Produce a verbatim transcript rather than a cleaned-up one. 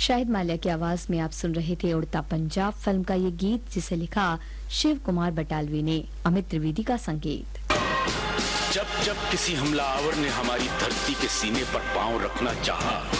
शाहिद माल्या की आवाज में आप सुन रहे थे उड़ता पंजाब फिल्म का ये गीत, जिसे लिखा शिव कुमार बटालवी ने, अमित त्रिवेदी का संगीत। जब जब किसी हमलावर ने हमारी धरती के सीने पर पांव रखना चाहा,